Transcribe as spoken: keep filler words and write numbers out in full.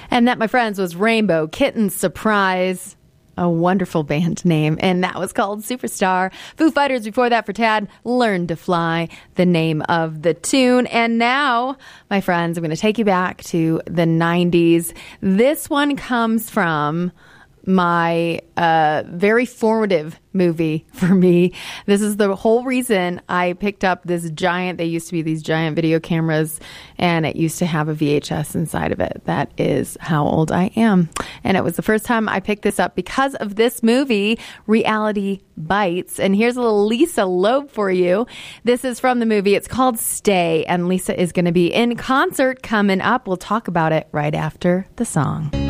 And that, my friends, was Rainbow Kitten Surprise. A wonderful band name, and that was called Superstar. Foo Fighters before that for Tad, Learn to Fly, the name of the tune. And now, my friends, I'm going to take you back to the nineties. This one comes from my uh, very formative movie for me. This is the whole reason I picked up this giant, they used to be these giant video cameras, and it used to have a V H S inside of it. That is how old I am. And it was the first time I picked this up because of this movie, Reality Bites. And here's a little Lisa Loeb for you. This is from the movie. It's called Stay, and Lisa is going to be in concert coming up. We'll talk about it right after the song.